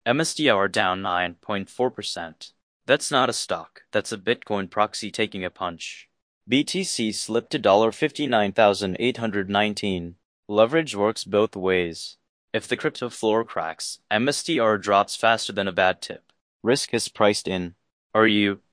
MSTR down 9.4%. That's not a stock, that's a Bitcoin proxy taking a punch. BTC slipped to $59,819. Leverage works both ways. If the crypto floor cracks, MSTR drops faster than a bad tip. Risk is priced in. Are you?